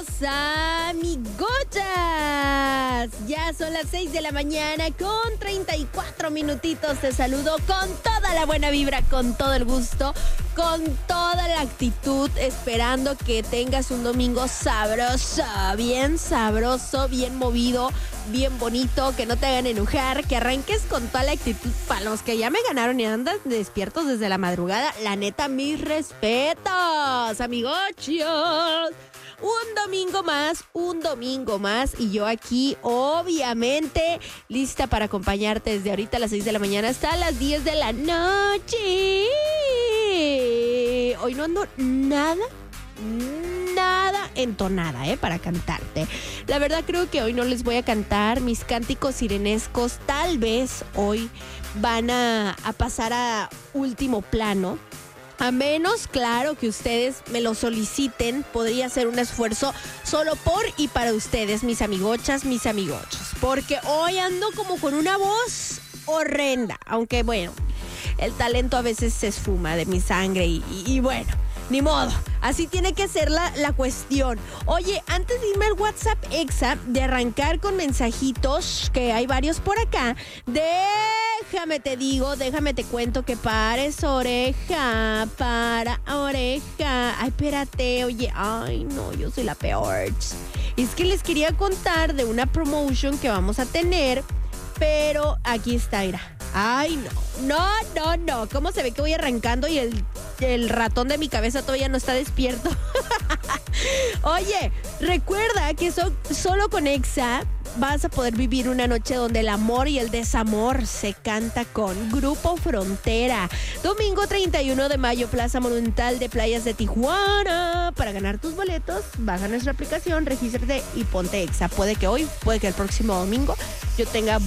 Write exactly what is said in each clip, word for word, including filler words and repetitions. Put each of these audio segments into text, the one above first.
amigochas. Ya son las seis de la mañana con treinta y cuatro minutitos. Te saludo con toda la buena vibra, con todo el gusto, con toda la actitud, esperando que tengas un domingo sabroso, bien sabroso, bien movido, bien bonito, que no te hagan enojar, que arranques con toda la actitud. Para los que ya me ganaron y andan despiertos desde la madrugada, la neta, mis respetos, amigochos. Un domingo más, un domingo más y yo aquí, obviamente, lista para acompañarte desde ahorita a las seis de la mañana hasta las diez de la noche. Hoy no ando nada, nada entonada, ¿eh? Para cantarte. La verdad creo que hoy no les voy a cantar mis cánticos sirenescos. Tal vez hoy van a, a pasar a último plano. A menos, claro, que ustedes me lo soliciten, podría hacer un esfuerzo solo por y para ustedes, mis amigochas, mis amigochos. Porque hoy ando como con una voz horrenda, aunque bueno, el talento a veces se esfuma de mi sangre y, y, y bueno, ni modo, así tiene que ser la, la cuestión. Oye, antes de irme al WhatsApp Exa, de arrancar con mensajitos, que hay varios por acá, déjame te digo, déjame te cuento que pares oreja, para oreja. Ay, espérate, oye, ay no, yo soy la peor. Es que les quería contar de una promotion que vamos a tener, pero aquí está, mira. Ay, no, no, no, no. ¿Cómo se ve que voy arrancando y el, el ratón de mi cabeza todavía no está despierto? Oye, recuerda que so, solo con Exa vas a poder vivir una noche donde el amor y el desamor se canta con Grupo Frontera. Domingo treinta y uno de mayo, Plaza Monumental de Playas de Tijuana. Para ganar tus boletos, baja nuestra aplicación, regístrate y ponte Exa. Puede que hoy, puede que el próximo domingo yo tenga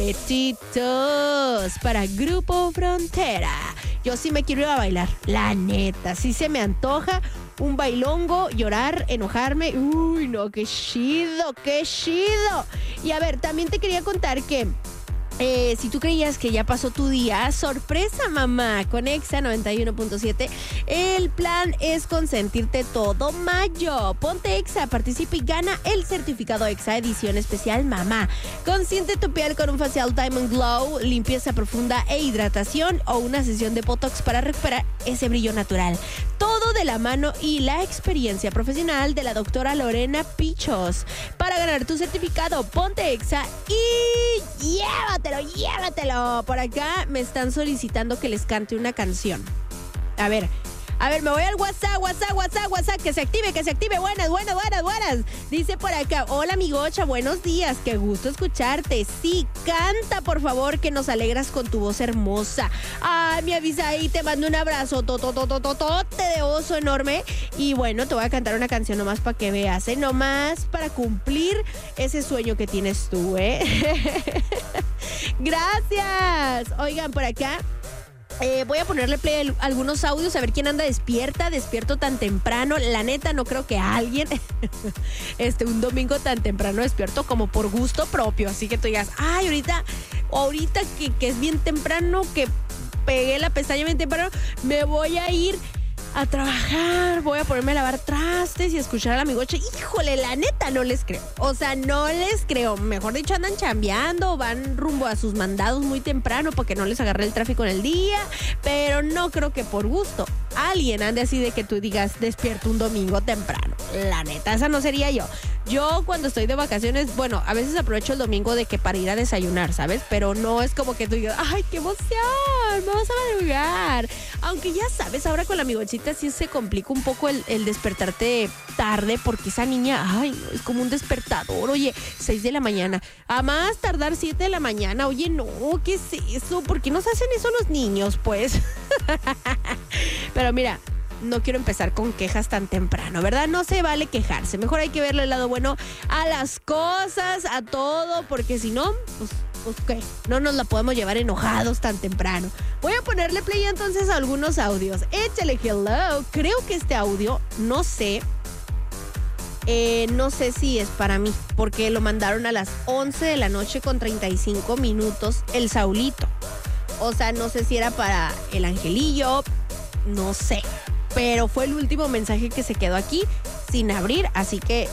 boletitos para Grupo Frontera. Yo sí me quiero ir a bailar, la neta, sí se me antoja un bailongo, llorar, enojarme. Uy, no, qué chido, qué chido. Y a ver, también te quería contar que Eh, si tú creías que ya pasó tu día, sorpresa, mamá, con Exa noventa y uno punto siete, el plan es consentirte todo mayo. Ponte Exa, participa y gana el certificado Exa edición especial, mamá. Consiente tu piel con un facial Diamond Glow, limpieza profunda e hidratación o una sesión de Botox para recuperar ese brillo natural. Todo de la mano y la experiencia profesional de la doctora Lorena Pichos. Para ganar tu certificado, ponte Exa y llévatelo, llévatelo. Por acá me están solicitando que les cante una canción. A ver, a ver, me voy al WhatsApp, WhatsApp, WhatsApp, WhatsApp, que se active, que se active. Buenas, buenas, buenas, buenas. Dice por acá, hola amigocha, buenos días, qué gusto escucharte. Sí, canta por favor, que nos alegras con tu voz hermosa. Ay, me avisa ahí, te mando un abrazo, tototototote de oso enorme. Y bueno, te voy a cantar una canción nomás para que veas, ¿eh? Nomás para cumplir ese sueño que tienes tú, ¿eh? Gracias. Oigan, por acá Eh, voy a ponerle play a algunos audios, a ver quién anda despierta, despierto tan temprano. La neta, no creo que alguien este, un domingo tan temprano despierto como por gusto propio. Así que tú digas, ay, ahorita, ahorita que, que es bien temprano, que pegué la pestaña bien temprano, me voy a ir a trabajar, voy a ponerme a lavar trastes y a escuchar al amigoche. Híjole, la neta no les creo. O sea, no les creo. Mejor dicho, andan chambeando, van rumbo a sus mandados muy temprano porque no les agarré el tráfico en el día. Pero no creo que por gusto alguien ande así de que tú digas despierto un domingo temprano. La neta, esa no sería yo. Yo cuando estoy de vacaciones, bueno, a veces aprovecho el domingo de que para ir a desayunar, ¿sabes? Pero no es como que tú digas, ¡ay, qué emoción! Vamos a madrugar. Aunque ya sabes, ahora con la amigochita sí se complica un poco el, el despertarte tarde porque esa niña, ay, no, es como un despertador. Oye, seis de la mañana. A más tardar siete de la mañana. Oye, no, ¿qué es eso? ¿Por qué nos hacen eso los niños, pues? Pero mira, no quiero empezar con quejas tan temprano, ¿verdad? No se vale quejarse. Mejor hay que verle el lado bueno a las cosas, a todo, porque si no, pues, pues ¿qué? No nos la podemos llevar enojados tan temprano. Voy a ponerle play entonces a algunos audios. Échale hello. Creo que este audio, no sé, eh, no sé si es para mí, porque lo mandaron a las once de la noche con treinta y cinco minutos el Saulito. O sea, no sé si era para el Angelillo, no sé. Pero fue el último mensaje que se quedó aquí sin abrir, así que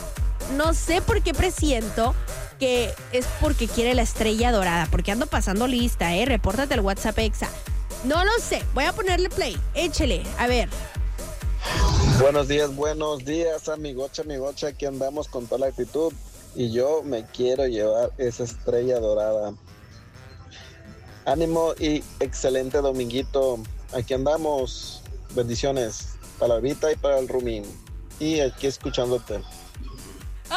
no sé por qué presiento que es porque quiere la estrella dorada, porque ando pasando lista, ¿eh? Repórtate al WhatsApp Exa. No lo sé, voy a ponerle play, échele, a ver. Buenos días, buenos días, amigocha, amigocha, aquí andamos con toda la actitud y yo me quiero llevar esa estrella dorada. Ánimo y excelente dominguito, aquí andamos, bendiciones para la Vita y para el Rumín y aquí escuchándote. ¡Oh!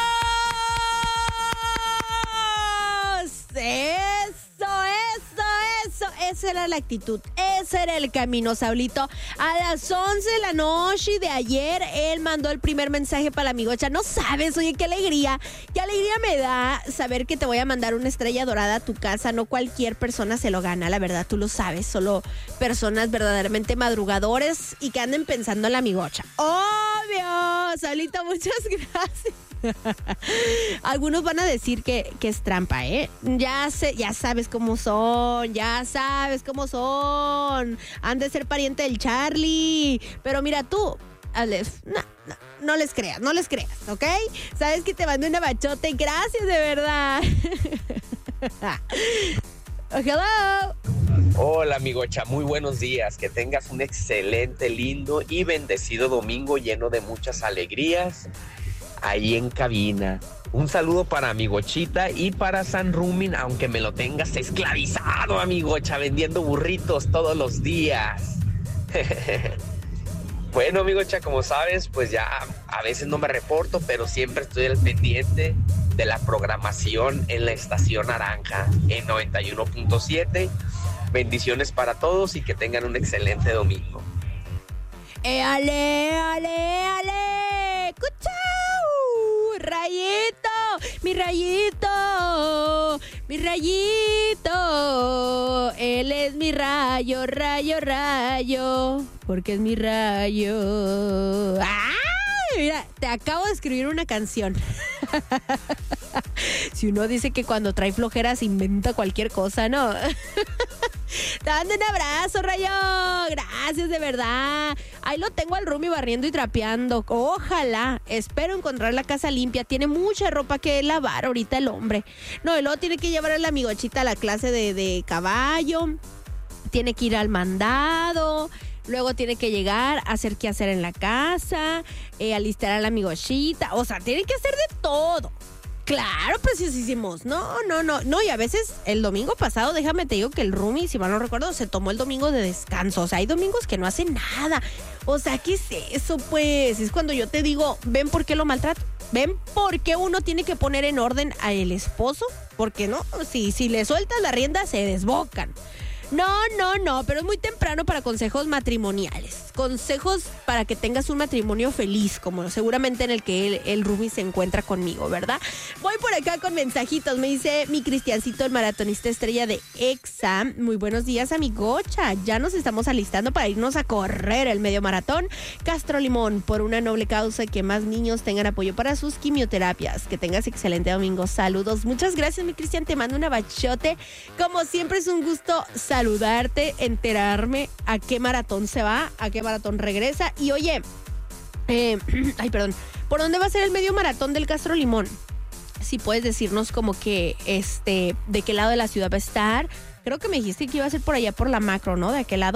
Eso, eso, eso, esa era la actitud, ese era el camino, Saulito. A las once de la noche de ayer, él mandó el primer mensaje para la amigocha. No sabes, oye, qué alegría, qué alegría me da saber que te voy a mandar una estrella dorada a tu casa. No cualquier persona se lo gana, la verdad, tú lo sabes. Solo personas verdaderamente madrugadores y que anden pensando en la amigocha. Obvio, Saulito, muchas gracias. Algunos van a decir que, que es trampa, ¿eh? Ya sé, ya sabes cómo son, ya sabes cómo son. Han de ser pariente del Charlie. Pero mira tú, Alex, no, no, no les creas, no les creas, ¿ok? Sabes que te mandé una bachote, gracias de verdad. Hello. Hola, amigocha, muy buenos días. Que tengas un excelente, lindo y bendecido domingo lleno de muchas alegrías ahí en cabina. Un saludo para amigochita y para San Rumin, aunque me lo tengas esclavizado, amigocha, vendiendo burritos todos los días. Bueno, amigocha, como sabes, pues ya a veces no me reporto, pero siempre estoy al pendiente de la programación en la Estación Naranja en noventa y uno punto siete. Bendiciones para todos y que tengan un excelente domingo. ¡Eh, ale, ale, ale! ¡Cuchau! ¡Rayito! ¡Mi rayito! ¡Mi rayito! Él es mi rayo, rayo, rayo. Porque es mi rayo. ¡Ay! Mira, te acabo de escribir una canción. Si uno dice que cuando trae flojeras inventa cualquier cosa, ¿no? Te mando un abrazo, Rayo. Gracias, de verdad. Ahí lo tengo al Rumi barriendo y trapeando. Ojalá. Espero encontrar la casa limpia. Tiene mucha ropa que lavar ahorita el hombre. No, y luego tiene que llevar a la amigochita a la clase de, de caballo. Tiene que ir al mandado. Luego tiene que llegar a hacer qué hacer en la casa, eh, alistar a la amigochita. O sea, tiene que hacer de todo. Claro, preciosísimos. No, no, no. No, y a veces el domingo pasado, déjame te digo que el Rumi, si mal no recuerdo, se tomó el domingo de descanso. O sea, hay domingos que no hacen nada. O sea, ¿qué es eso, pues? Es cuando yo te digo, ¿ven por qué lo maltrato? ¿Ven por qué uno tiene que poner en orden al esposo? Porque no, si, si le sueltas la rienda, se desbocan. No, no, no, pero es muy temprano para consejos matrimoniales. Consejos para que tengas un matrimonio feliz, como seguramente en el que el, el Rumi se encuentra conmigo, ¿verdad? Voy por acá con mensajitos. Me dice mi Cristiancito, el maratonista estrella de Exa. Muy buenos días, amigocha. Ya nos estamos alistando para irnos a correr el medio maratón Castro Limón por una noble causa y que más niños tengan apoyo para sus quimioterapias. Que tengas excelente domingo. Saludos. Muchas gracias, mi Cristian. Te mando un abachote. Como siempre es un gusto saludarte, enterarme a qué maratón se va, a qué maratón regresa. Y oye, eh, ay, perdón, ¿por dónde va a ser el medio maratón del Castro Limón? Si puedes decirnos como que, este, de qué lado de la ciudad va a estar. Creo que me dijiste que iba a ser por allá por la Macro, ¿no? De aquel lado.